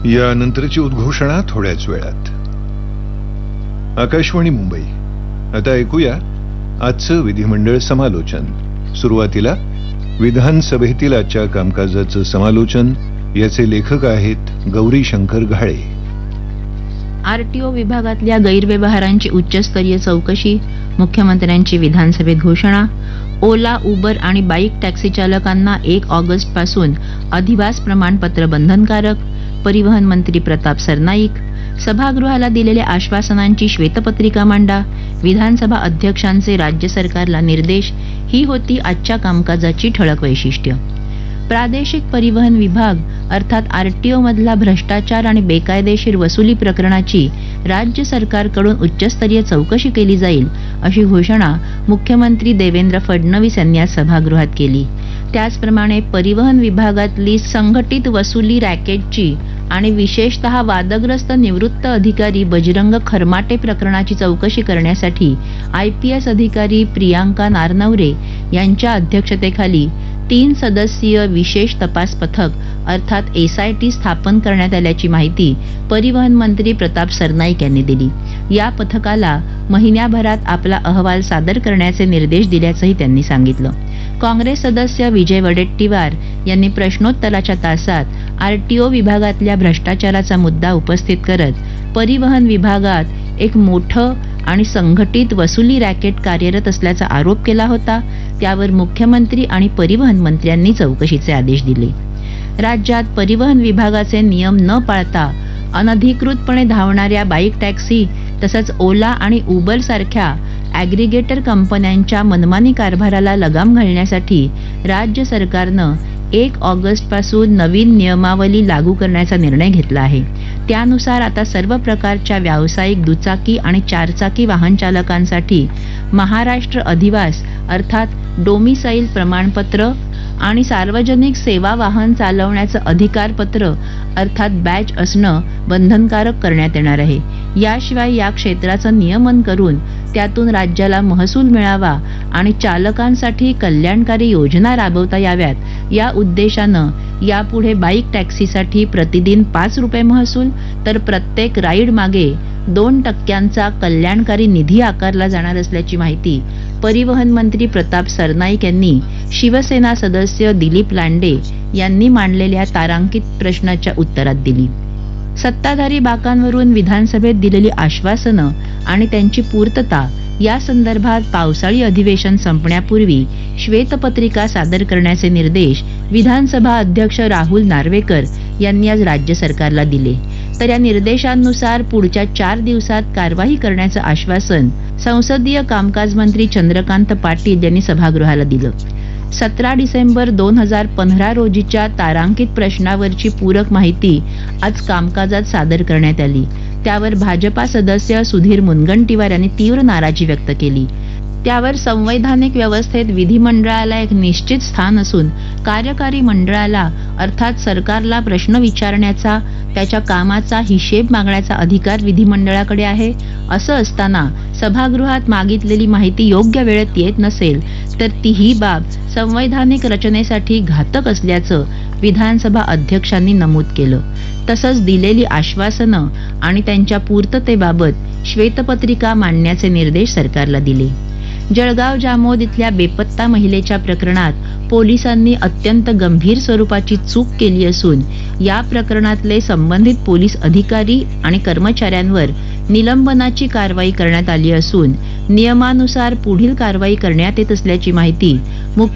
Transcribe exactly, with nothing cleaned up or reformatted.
यानंतरची उद्घोषणा थोड्याच वेळात. आकाशवाणी मुंबई. आता ऐकूया आजचं विधिमंडळ समालोचन. सुरुवातीला विधानसभेतील आजच्या कामकाजाचं समालोचन. याचे लेखक आहेत गौरी शंकर घाळे. आरटीओ विभागातल्या गैरव्यवहारांची उच्चस्तरीय चौकशी. मुख्यमंत्र्यांची विधानसभेत घोषणा. ओला, उबर आणि बाईक टॅक्सी चालकांना एक ऑगस्ट पासून अधिवास प्रमाणपत्र बंधनकारक. परिवहन मंत्री प्रताप सरनाईक. सभागृहाला दिलेल्या आश्वासनांची श्वेतपत्रिका मांडा. विधानसभा अध्यक्षांचे राज्य सरकारला निर्देश. ही होती आजच्या कामकाजाची ठळक वैशिष्ट्य. प्रादेशिक परिवहन विभाग अर्थात आरटीओ मधला भ्रष्टाचार आणि बेकायदेशीर वसुली प्रकरणाची राज्य सरकारकडून उच्चस्तरीय चौकशी केली जाईल अशी घोषणा मुख्यमंत्री देवेंद्र फडणवीस यांनी आज सभागृहात केली. त्याचप्रमाणे परिवहन विभागातली संघटित वसुली रॅकेटची आणि विशेषतः वादग्रस्त निवृत्त अधिकारी बजरंग खरमाटे प्रकरणाची चौकशी करण्यासाठी आयपीएस अधिकारी प्रियांका नारनवरे यांच्या अध्यक्षतेखाली तीन सदस्यीय विशेष तपास पथक अर्थात एसआयटी स्थापन करण्यात आल्याची माहिती परिवहन मंत्री प्रताप सरनाईक यांनी दिली. या पथकाला महिन्याभरात आपला अहवाल सादर करण्याचे निर्देश दिल्याचंही त्यांनी सांगितलं. काँग्रेस सदस्य विजय वडेट्टीवार यांनी प्रश्नोत्तराच्या तासात आरटीओ विभागातल्या भ्रष्टाचाराचा मुद्दा उपस्थित करत परिवहन विभागात एक मोठं आणि संघटित वसुली रॅकेट कार्यरत असल्याचा आरोप केला होता. त्यावर मुख्यमंत्री आणि परिवहन मंत्र्यांनी चौकशीचे आदेश दिले. राज्यात परिवहन विभागाचे नियम न पाळता अनधिकृतपणे धावणाऱ्या बाईक टॅक्सी तसंच ओला आणि उबर सारख्या ॲग्रिगेटर कंपन्यांच्या मनमानी कारभाराला लगाम घालण्यासाठी राज्य सरकारनं एक ऑगस्ट पासून नवीन नियमावली लागू करण्याचा निर्णय घेतला आहे. त्यानुसार आता सर्व प्रकारच्या व्यावसायिक दुचाकी आणि चारचाकी वाहन चालकांसाठी महाराष्ट्र अधिवास अर्थात डोमिसाईल प्रमाणपत्र आणि सार्वजनिक सेवा वाहन चालवण्याचं अधिकारपत्र अर्थात बॅच असणं बंधनकारक करण्यात येणार आहे. याशिवाय या क्षेत्राचं नियमन करून त्यातून राज्याला महसूल मिळावा आणि चालकांसाठी कल्याणकारी योजना राबवता याव्यात या उद्देशानं यापुढे बाईक टॅक्सीसाठी प्रतिदिन पाच रुपये महसूल तर प्रत्येक राईड मागे दोन टक्क्यांचा कल्याणकारी निधी आकारला जाणार असल्याची माहिती परिवहन मंत्री प्रताप सरनाईक यांनी शिवसेना सदस्य दिलीप लांडे यांनी मांडलेल्या तारांकित प्रश्नाच्या उत्तरात दिली. सत्ताधारी बाकांवरून विधानसभेत दिलेली आश्वासनं आणि त्यांची पूर्तता या संदर्भात पावसाळी अधिवेशन संपण्यापूर्वी श्वेतपत्रिका सादर करण्याचे निर्देश विधानसभा अध्यक्ष राहुल नार्वेकर यांनी आज राज्य सरकारला दिले. तर या निर्देशांनुसार पुढच्या चार दिवसात कारवाई करण्याचं आश्वासन संसदीय कामकाज मंत्री चंद्रकांत पाटील यांनी सभागृहाला दिलं. सतरा डिसेंबर दोन हजार पंधरा रोजीच्या तारांकित प्रश्नावरची पूरक माहिती आज कामकाजात सादर करण्यात आली. त्यावर भाजपा सदस्य सुधीर मुनगंटीवार यांनी तीव्र नाराजी व्यक्त केली. त्यावर संवैधानिक व्यवस्थेत विधिमंडळाला एक निश्चित स्थान असून कार्यकारी मंडळाला अर्थात सरकारला प्रश्न विचारण्याचा त्याच्या कामाचा हिशेब मागण्याचा अधिकार विधिमंडळाकडे आहे. असं असताना सभागृहात मागितलेली माहिती योग्य वेळेत येत नसेल तर ती ही बाब संवैधानिक रचनेसाठी घातक असल्याचं विधानसभा अध्यक्षांनी नमूद केलं. तसंच दिलेली आश्वासनं आणि त्यांच्या पूर्ततेबाबत श्वेतपत्रिका मांडण्याचे निर्देश सरकारला दिले. जळगाव जामोद इथल्या बेपत्ता महिलेच्या प्रकरणात पोलिसांनी अत्यंत गंभीर स्वरूपाची चूक केली असून या प्रकरणातले संबंधित पोलीस अधिकारी आणि कर्मचाऱ्यांवर निलंबनाची कारवाई करण्यात आली असून नियमानुसार पुढील कारवाई करण्यात येत असल्याची माहिती मुख्य